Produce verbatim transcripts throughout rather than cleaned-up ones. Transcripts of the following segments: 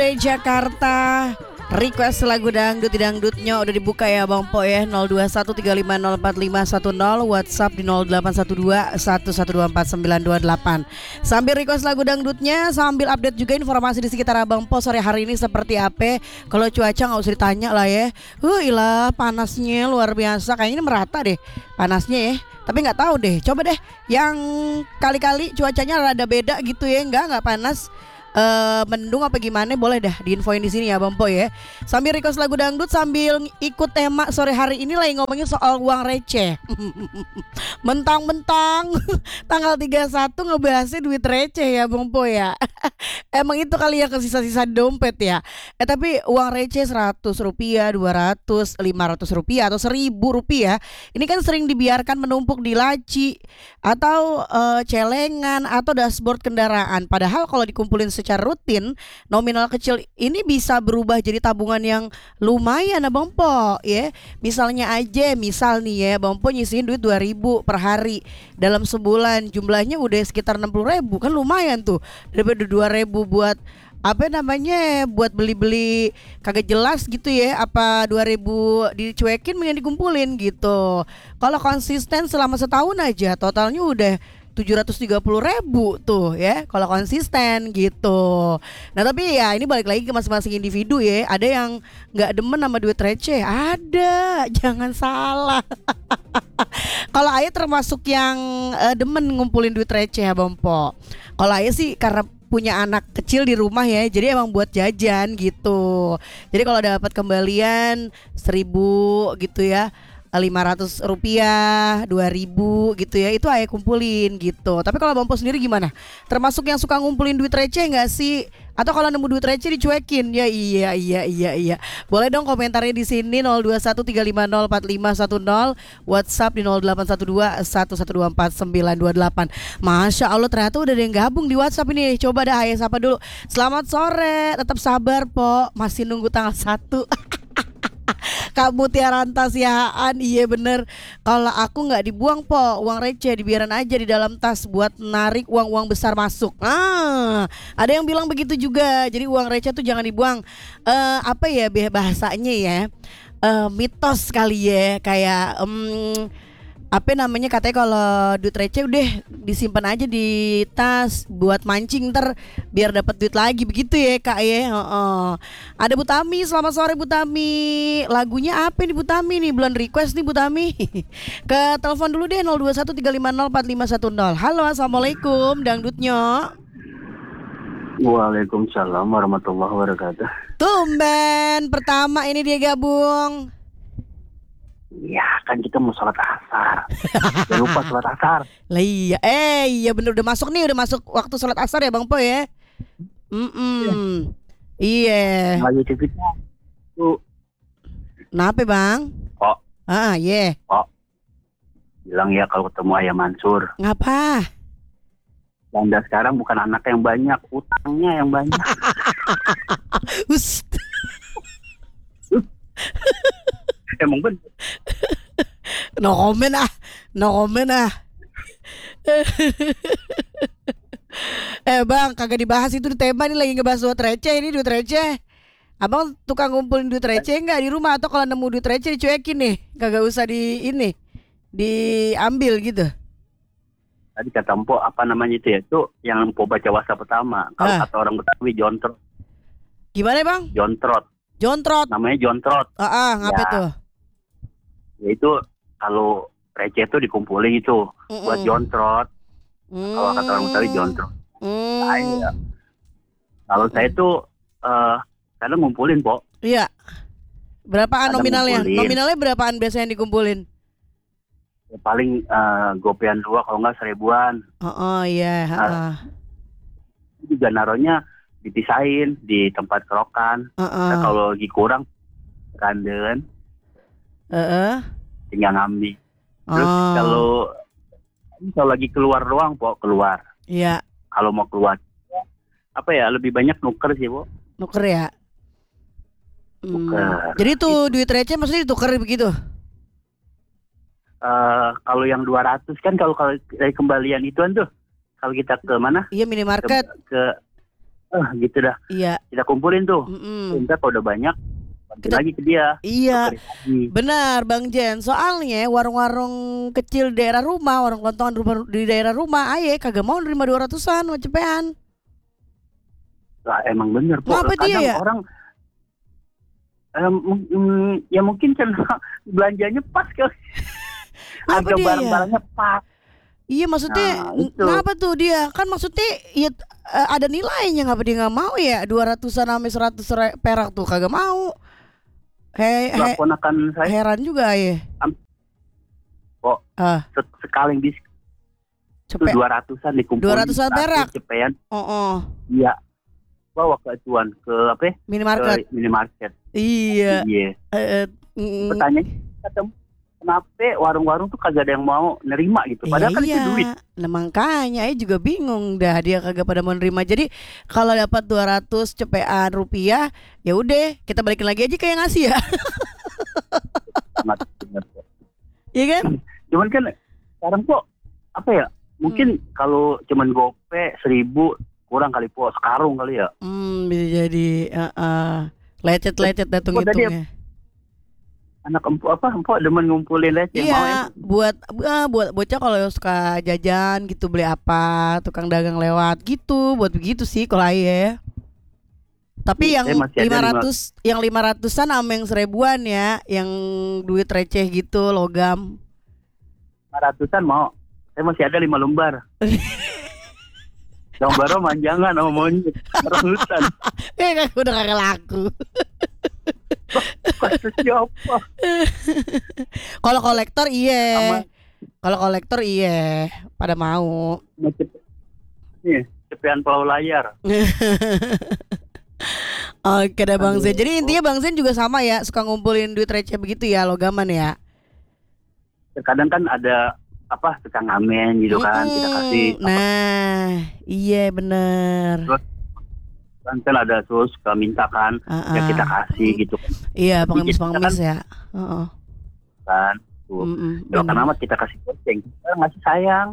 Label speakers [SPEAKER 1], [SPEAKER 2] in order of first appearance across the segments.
[SPEAKER 1] Dari Jakarta, request lagu dangdut dangdutnya udah dibuka ya Bang Po ya. Nol dua satu tiga lima nol empat lima satu nol, WhatsApp di nol delapan satu dua satu satu dua empat sembilan dua delapan. Sambil request lagu dangdutnya, sambil update juga informasi di sekitar Abang Po sore hari ini seperti apa. Kalau cuaca nggak usah ditanya lah ya. Huh ilah panasnya luar biasa, kayaknya merata deh panasnya ya. Tapi nggak tahu deh, coba deh yang kali-kali cuacanya rada beda gitu ya, nggak nggak panas. Uh, mendung apa gimana, boleh dah diinfoin di sini ya Bang Po ya. Sambil request lagu dangdut sambil ikut tema sore hari ini lagi ngomongin soal uang receh. Mentang-mentang tanggal tiga puluh satu ngebahasnya duit receh ya Bang Po ya. Emang itu kali ya kesisa-sisa dompet ya. Eh tapi uang receh seratus rupiah, dua ratus, lima ratus rupiah atau seribu rupiah ini kan sering dibiarkan menumpuk di laci atau uh, celengan atau dashboard kendaraan. Padahal kalau dikumpulin secara rutin, nominal kecil ini bisa berubah jadi tabungan yang lumayan Bang Po ya. Misalnya aja, misal nih ya Bang Po nyisihin duit dua ribu per hari. Dalam sebulan jumlahnya udah sekitar enam puluh ribu, kan lumayan tuh. Daripada dua ribu buat apa namanya, buat beli-beli kagak jelas gitu ya, apa dua ribu dicuekin mending dikumpulin gitu. Kalau konsisten selama setahun aja totalnya udah tujuh ratus tiga puluh ribu tuh ya kalau konsisten gitu. Nah tapi ya ini balik lagi ke masing-masing individu ya. Ada yang gak demen sama duit receh, ada, jangan salah. Kalau Ayah termasuk yang uh, demen ngumpulin duit receh ya Bang Po. Kalau Ayah sih karena punya anak kecil di rumah ya, jadi emang buat jajan gitu. Jadi kalau dapat kembalian seribu gitu ya, lima ratus rupiah, dua ribu gitu ya, itu Ayah kumpulin gitu. Tapi kalau Bang Po sendiri gimana? Termasuk yang suka ngumpulin duit receh gak sih? Atau kalau nemu duit receh dicuekin? Ya iya iya iya iya. Boleh dong komentarnya di sini nol dua satu tiga lima nol empat lima satu nol, WhatsApp di nol delapan satu dua satu satu dua empat sembilan dua delapan. Masya Allah ternyata udah ada yang gabung di WhatsApp ini. Coba dah Ayah sapa dulu. Selamat sore, tetap sabar Po, masih nunggu tanggal satu. Kak Mutiara Antasiaan, iya bener. Kalau aku nggak dibuang Po, uang receh dibiarin aja di dalam tas buat narik uang-uang besar masuk. Ah, ada yang bilang begitu juga. Jadi uang receh tuh jangan dibuang. Uh, apa ya bahasanya ya? Uh, mitos kali ya, kayak um, apa namanya, katanya kalau duit receh udah disimpan aja di tas buat mancing ntar biar dapat duit lagi begitu ya Kak ya. Oh, ada Bu Tami, selamat sore Bu Tami. Lagunya apa nih Bu Tami nih, bulan request nih Bu Tami. Ke telepon dulu deh nol dua satu tiga lima nol empat lima satu nol. Halo assalamualaikum dangdutnya.
[SPEAKER 2] Waalaikumsalam warahmatullahi wabarakatuh.
[SPEAKER 1] Tumben pertama ini dia gabung.
[SPEAKER 2] Ya kan kita mau sholat asar. Jangan lupa sholat asar.
[SPEAKER 1] Lah iya, eh iya bener udah masuk nih, udah masuk waktu sholat asar ya Bang Po ya. Mm Iya.
[SPEAKER 2] Lagi kita tuh.
[SPEAKER 1] Kenapa Bang?
[SPEAKER 2] Kok?
[SPEAKER 1] Ah iya. Yeah.
[SPEAKER 2] Kok? Bilang ya kalau ketemu Ayah Mansur.
[SPEAKER 1] Ngapa?
[SPEAKER 2] Anda sekarang bukan anak yang banyak, utangnya yang banyak.
[SPEAKER 1] Ust.
[SPEAKER 2] Emang bener.
[SPEAKER 1] No comment ah, no comment ah. Eh Bang, kagak dibahas itu di tema nih, lagi ngebahas duit receh ini, duit receh. Abang tukang ngumpulin duit receh nggak di rumah, atau kalau nemu duit receh dicuekin nih, kagak usah di ini, diambil gitu?
[SPEAKER 2] Tadi kata Mpok apa namanya itu ya, itu yang Mpok baca WhatsApp pertama. Kalau
[SPEAKER 1] ah.
[SPEAKER 2] kata orang Betawi jontrot.
[SPEAKER 1] Gimana Bang?
[SPEAKER 2] Jontrot.
[SPEAKER 1] Jontrot.
[SPEAKER 2] Namanya jontrot.
[SPEAKER 1] Ah, ah ngapa
[SPEAKER 2] ya.
[SPEAKER 1] tuh?
[SPEAKER 2] Ya itu kalau receh itu dikumpulin itu Mm-mm. buat jontrot. Mm. Kalau kata orang Betawi jontrot. Mm. Nah, ya. Kalau mm. saya tuh uh, kadang ngumpulin Pok.
[SPEAKER 1] Iya. Berapaan kadang nominalnya? Ngumpulin. Nominalnya berapaan biasanya yang dikumpulin?
[SPEAKER 2] Ya, paling uh, gopean dua kalau nggak seribuan.
[SPEAKER 1] Oh, oh iya.
[SPEAKER 2] Nah, uh. juga naruhnya dipisahin di tempat kerokan. Uh-uh. Nah, kalau lagi kurang randen. Uh-uh. Tinggal ngambil. Terus oh. kalau kalau lagi keluar doang Pok, keluar.
[SPEAKER 1] Iya.
[SPEAKER 2] Kalau mau keluar apa ya, lebih banyak nuker sih Pok.
[SPEAKER 1] Nuker ya. Nuker. Hmm. Jadi tuh gitu. Duit receh maksudnya ditukar begitu?
[SPEAKER 2] Uh, kalau yang dua ratus kan kalau kalau dari kembalian ituan tuh, kalau kita ke mana?
[SPEAKER 1] Iya minimarket.
[SPEAKER 2] Ke, ke Eh gitu dah.
[SPEAKER 1] Iya.
[SPEAKER 2] Kita kumpulin tuh. Entar kalau udah banyak kita lagi ke dia.
[SPEAKER 1] Iya. Benar Bang Jen. Soalnya warung-warung kecil di daerah rumah, warung kelontongan di daerah rumah, aye kagak mau nerima dua ratusan mau cepean.
[SPEAKER 2] Lah emang bener po.
[SPEAKER 1] Kenapa dia ya?
[SPEAKER 2] Orang um, um, ya mungkin karena belanjanya pas kali. Harga barang-barangnya ya? Pas. Iya
[SPEAKER 1] maksudnya nah, kenapa tuh dia? Kan maksudnya ya ada nilainya, ngapa dia nggak mau ya? dua ratusan sampai seratus perak tuh kagak mau. He, he,
[SPEAKER 2] ponakan saya
[SPEAKER 1] heran juga ya.
[SPEAKER 2] Kok ah. sekali bis
[SPEAKER 1] Cepet.
[SPEAKER 2] dua ratusan dikumpulin.
[SPEAKER 1] dua ratusan perak.
[SPEAKER 2] Cepean.
[SPEAKER 1] Oh, oh.
[SPEAKER 2] Iya. Bawa ke acuan ke apa?
[SPEAKER 1] Minimarket.
[SPEAKER 2] Ke minimarket.
[SPEAKER 1] Iya.
[SPEAKER 2] Iya. Uh, mm, Pertanyaan ketemu kenapa warung-warung tuh kagak ada yang mau nerima gitu, padahal
[SPEAKER 1] iya,
[SPEAKER 2] kan itu duit.
[SPEAKER 1] Nah makanya saya juga bingung dah dia kagak pada mau nerima. Jadi kalau dapat dua ratus cepean rupiah, ya udah kita balikin lagi aja kayak ngasih ya. Iya kan?
[SPEAKER 2] Cuman kan sekarang kok apa ya? Mungkin hmm. kalau cuman gope seribu kurang kali po, sekarung kali ya.
[SPEAKER 1] Hmm bisa jadi. Uh, uh. Lecet-lecet datung hitungnya.
[SPEAKER 2] Anak empu apa empuk demen ngumpulin lecet.
[SPEAKER 1] Iya, mau ya? buat uh, buat bocah kalau suka jajan gitu, beli apa tukang dagang lewat gitu, buat begitu sih kalau ayah. Tapi yang lima ratus yang lima ratusan sama yang seribuan ya, yang duit receh gitu logam.
[SPEAKER 2] lima ratusan mau. Saya masih ada lima lembar. Gambar manjangan sama monyet rebutan.
[SPEAKER 1] Eh kan udah kagak laku.
[SPEAKER 2] Siapa?
[SPEAKER 1] Kalau kolektor iya. Kalau kolektor iya, pada mau.
[SPEAKER 2] Nih, cepean pulau layar.
[SPEAKER 1] Oke dah Bang Zen. Jadi intinya Bang Zen juga sama ya, suka ngumpulin duit receh begitu ya, logaman ya.
[SPEAKER 2] Terkadang kan ada apa tukang ngamen gitu kan, hmm, kita kasih.
[SPEAKER 1] Nah, apa? Iya bener.
[SPEAKER 2] Terus kan ada terus suka minta kan, uh-uh. ya kita kasih gitu.
[SPEAKER 1] Iya, pengemis-pengemis kan, ya. Uh-uh.
[SPEAKER 2] Kan, tuh. Kalau kenapa kita kasih goceng, kita ngasih sayang.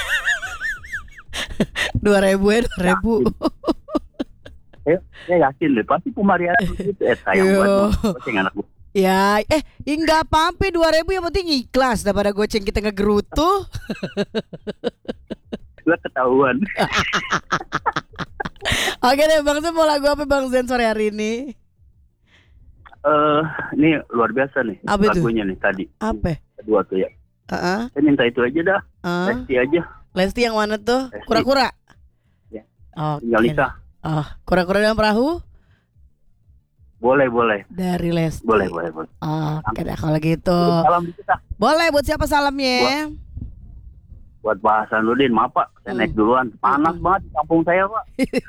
[SPEAKER 1] Dua ribu ya, dua ribu.
[SPEAKER 2] Ya, ya yakin deh, pasti pemarian itu eh sayang buat goceng anak gue.
[SPEAKER 1] Ya, eh, enggak apa-apa dua ribu yang penting ikhlas daripada goceng kita ngegerutu.
[SPEAKER 2] Gua ketahuan.
[SPEAKER 1] Oke deh Bang Zen, mau lagu apa Bang Zen sore hari ini?
[SPEAKER 2] Eh, uh, ini luar biasa nih
[SPEAKER 1] apa
[SPEAKER 2] lagunya
[SPEAKER 1] itu?
[SPEAKER 2] Nih tadi.
[SPEAKER 1] Apa?
[SPEAKER 2] Kedua tuh ya.
[SPEAKER 1] Uh-uh.
[SPEAKER 2] Saya minta itu aja dah. Uh. Lesti aja.
[SPEAKER 1] Lesti yang mana tuh? Lesti. Kura-kura.
[SPEAKER 2] Ya. Oh, tinggal Lisa.
[SPEAKER 1] Oh, kura-kura dalam perahu?
[SPEAKER 2] Boleh, boleh.
[SPEAKER 1] Dari Lesti.
[SPEAKER 2] Boleh, boleh, boleh.
[SPEAKER 1] Oh, oke deh kalau gitu.
[SPEAKER 2] Salam kita.
[SPEAKER 1] Boleh, buat siapa salamnya?
[SPEAKER 2] Buat, buat Pak Hasanuddin, maaf Pak, saya hmm. naik duluan. Panas hmm. banget di kampung saya Pak.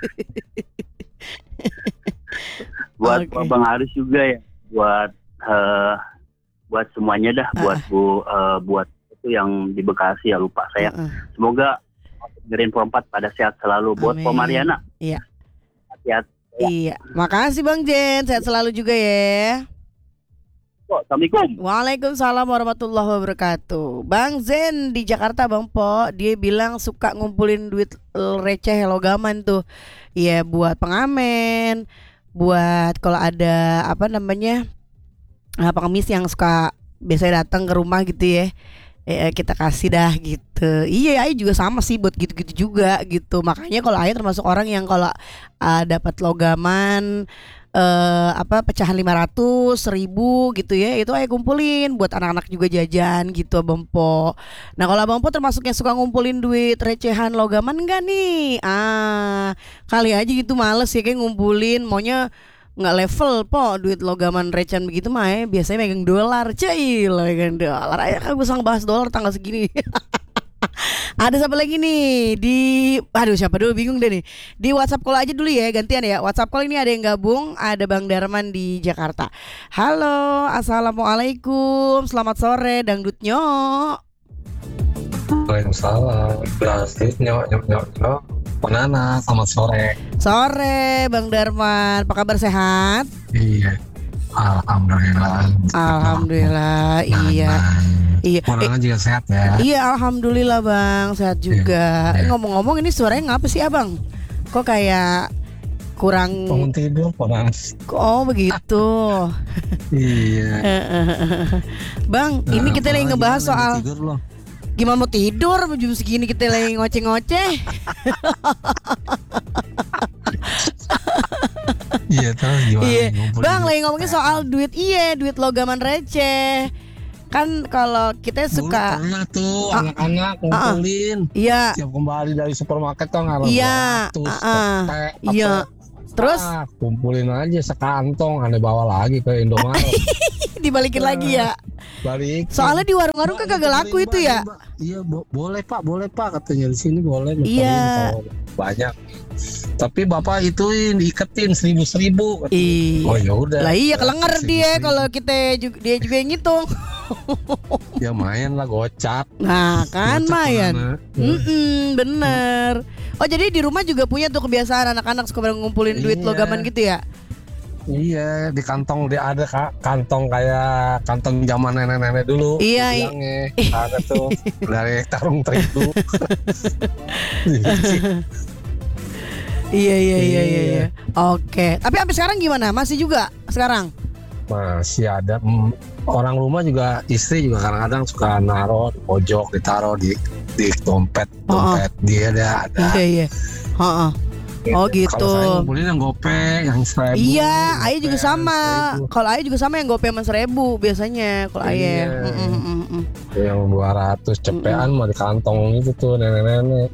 [SPEAKER 2] Buat okay. Bang Haris juga ya. Buat uh, buat semuanya dah. Uh. Buat Bu, uh, buat itu yang di Bekasi ya lupa saya. Uh. Semoga dengerin Perempat pada sehat selalu. Buat Pak Mariana.
[SPEAKER 1] Iya.
[SPEAKER 2] Hati-hati.
[SPEAKER 1] Iya, makasih Bang Jen, sehat selalu juga ya.
[SPEAKER 2] Assalamualaikum.
[SPEAKER 1] Waalaikumsalam warahmatullahi wabarakatuh. Bang Zen di Jakarta Bang Po, dia bilang suka ngumpulin duit receh logaman tuh. Iya buat pengamen, buat kalau ada apa namanya pengemis yang suka biasanya datang ke rumah gitu ya. Eh, kita kasih dah gitu. Iya, Ayah juga sama sih buat gitu-gitu juga gitu. Makanya kalau Ayah termasuk orang yang kalau uh, dapat logaman uh, apa pecahan lima ratus, seribu gitu ya, itu Ayah kumpulin buat anak-anak juga jajan gitu Abang Po. Nah, kalau Abang Po termasuk yang suka ngumpulin duit recehan logaman enggak nih? Ah, kali aja gitu males ya kayak ngumpulin, maunya nggak level po duit logaman recehan begitu mah ya biasanya megang dolar cuy megang dolar aja kan gue sang bahas dolar tanggal segini. Ada siapa lagi nih di aduh siapa dulu bingung deh nih di WhatsApp call aja dulu ya gantian ya WhatsApp call ini ada yang gabung ada Bang Darman di Jakarta. Halo assalamualaikum selamat sore dangdutnyo.
[SPEAKER 3] Waalaikumsalam dangdutnyo nyok nyok nyok. Nana, selamat sore.
[SPEAKER 1] Sore, Bang Darman. Apa kabar sehat?
[SPEAKER 3] Iya. Alhamdulillah.
[SPEAKER 1] Alhamdulillah.
[SPEAKER 3] Nah,
[SPEAKER 1] iya.
[SPEAKER 3] Nah.
[SPEAKER 1] Iya.
[SPEAKER 3] Orang eh, juga sehat ya.
[SPEAKER 1] Iya, alhamdulillah Bang, sehat juga. Iya, iya. Ngomong-ngomong ini suaranya ngapa sih Abang? Kok kayak kurang
[SPEAKER 3] bangun tidur panas.
[SPEAKER 1] Oh begitu.
[SPEAKER 3] Iya.
[SPEAKER 1] Bang,
[SPEAKER 3] Nah,
[SPEAKER 1] ini kita lagi
[SPEAKER 3] apalagi
[SPEAKER 1] ngebahas
[SPEAKER 3] gimana
[SPEAKER 1] soal
[SPEAKER 3] tidur lo?
[SPEAKER 1] gimana mau tidur jam segini kita lagi ngoceh-ngoceh.
[SPEAKER 3] Iya, terus gimana?
[SPEAKER 1] Iya,
[SPEAKER 3] ngumpulin
[SPEAKER 1] Bang
[SPEAKER 3] duit?
[SPEAKER 1] lagi ngomongin soal duit, iya duit logaman receh. Kan kalau kita
[SPEAKER 3] Dulu
[SPEAKER 1] suka,
[SPEAKER 3] pernah tuh
[SPEAKER 1] Ah,
[SPEAKER 3] anak-anak ngumpulin.
[SPEAKER 1] iya,
[SPEAKER 3] Tiap kembali dari supermarket tuh nggak
[SPEAKER 1] iya,
[SPEAKER 3] dua ratus,
[SPEAKER 1] ah, ah,
[SPEAKER 3] cepet,
[SPEAKER 1] iya.
[SPEAKER 3] apa.
[SPEAKER 1] Terus
[SPEAKER 3] Ah, kumpulin aja sekantong, aneh bawa lagi ke Indomaret.
[SPEAKER 1] dibalikin lagi ya.
[SPEAKER 3] Balik.
[SPEAKER 1] Soalnya di warung-warung kan kagak laku itu ya.
[SPEAKER 3] Iya, bo- boleh Pak, boleh Pak katanya di sini boleh. nukerin
[SPEAKER 1] Iya.
[SPEAKER 3] kalau banyak. Tapi Bapak ituin iketin seribu-seribu.
[SPEAKER 1] Iya.
[SPEAKER 3] Oh ya udah.
[SPEAKER 1] Lah iya kelenger
[SPEAKER 3] Seribu-
[SPEAKER 1] dia
[SPEAKER 3] seribu.
[SPEAKER 1] kalau kita juga, dia juga yang ngitung.
[SPEAKER 3] Ya main lah gocap.
[SPEAKER 1] Nah kan
[SPEAKER 3] Gocap
[SPEAKER 1] mayan.
[SPEAKER 3] mana.
[SPEAKER 1] Mm-mm, bener. Oh jadi di rumah juga punya tuh kebiasaan anak-anak suka pada ngumpulin duit
[SPEAKER 3] Iya.
[SPEAKER 1] logaman gitu ya?
[SPEAKER 3] Iya, di kantong dia ada Kak, kantong kayak kantong zaman nenek-nenek dulu.
[SPEAKER 1] Iya, i-
[SPEAKER 3] bilangnya. Ada tuh dari tarung terigu.
[SPEAKER 1] Iya iya iya iya.
[SPEAKER 3] Iya.
[SPEAKER 1] iya. Oke. Tapi sampai sekarang gimana? Masih juga sekarang?
[SPEAKER 3] Masih ada mm, orang rumah juga, istri juga kadang-kadang suka naruh di pojok, ditaruh di di dompet,
[SPEAKER 1] Oh, oh.
[SPEAKER 3] dompet dia ada ada.
[SPEAKER 1] Iya iya. Heeh. Oh gitu.
[SPEAKER 3] Kalau saya ngumpulin yang gope, yang seribu.
[SPEAKER 1] Iya, Ayah juga
[SPEAKER 3] gope,
[SPEAKER 1] sama.
[SPEAKER 3] seribu.
[SPEAKER 1] Kalau Ayah juga sama yang gope sama seribu biasanya. Kalau Ayah.
[SPEAKER 3] Iya.
[SPEAKER 1] Mm, mm, mm, mm.
[SPEAKER 3] Yang dua ratus cepean mah di kantong itu tuh nenek-nenek.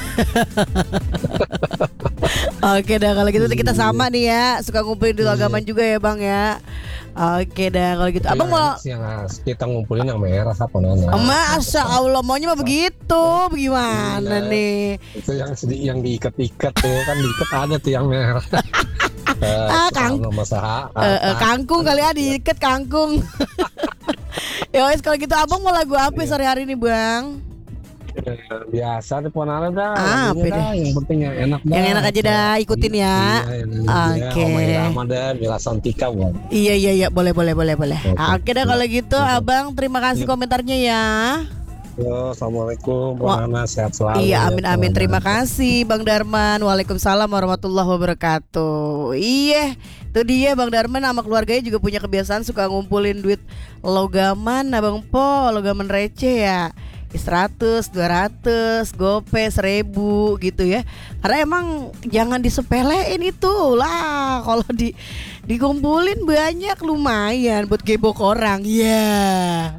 [SPEAKER 1] Oke dah kalau gitu kita sama nih ya, suka ngumpulin duit logaman juga ya Bang ya. Oke dah kalau gitu. Abang mau
[SPEAKER 3] yang, yang kita ngumpulin yang merah apa nana?
[SPEAKER 1] Oh, Masa Allah maunya mah begitu. Bagaimana
[SPEAKER 3] Iya.
[SPEAKER 1] nih?
[SPEAKER 3] Itu yang sedih yang diikat-ikat tuh kan diikat ada tuh yang merah. Eh,
[SPEAKER 1] Ah, Kang.
[SPEAKER 3] sama Masaha.
[SPEAKER 1] Eh, eh, kangkung kali ya diikat kangkung. Ya wes kalau gitu Abang mau lagu apa sehari-hari nih Bang?
[SPEAKER 3] Biasa deh ponara dah.
[SPEAKER 1] Ah,
[SPEAKER 3] lagunya
[SPEAKER 1] apa
[SPEAKER 3] dah, yang penting yang enak dah.
[SPEAKER 1] Yang enak aja dah, ikutin ya. Oke.
[SPEAKER 3] Oke. Oma Irama dan Mila Santika bukan.
[SPEAKER 1] Iya iya iya boleh boleh boleh boleh.
[SPEAKER 3] Oke.
[SPEAKER 1] Oke dah kalau gitu
[SPEAKER 3] Oke.
[SPEAKER 1] Abang terima kasih
[SPEAKER 3] Iya.
[SPEAKER 1] komentarnya ya.
[SPEAKER 3] Yo, assalamualaikum,
[SPEAKER 1] Wah.
[SPEAKER 3] Ponana sehat selalu.
[SPEAKER 1] Iya
[SPEAKER 3] ya,
[SPEAKER 1] amin amin
[SPEAKER 3] Ponana.
[SPEAKER 1] terima kasih Bang Darman. Waalaikumsalam warahmatullahi wabarakatuh. Iya itu dia Bang Darman sama keluarganya juga punya kebiasaan suka ngumpulin duit logaman. Nah Bang Po logaman receh ya, seratus, dua ratus, gope, seribu gitu ya. Karena emang jangan disepelein itu lah. Kalau di dikumpulin banyak lumayan buat gebok orang. Ya.